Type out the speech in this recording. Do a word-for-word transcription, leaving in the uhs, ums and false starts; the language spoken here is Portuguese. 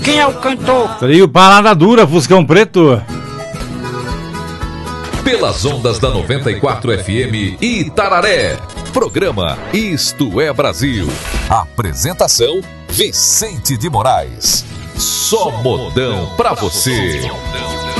Quem é o cantor? Trio Parada Dura, Fuscão Preto. Pelas ondas da noventa e quatro F M Itararé. Programa Isto é Brasil. Apresentação: Vicente de Moraes. Só modão pra você.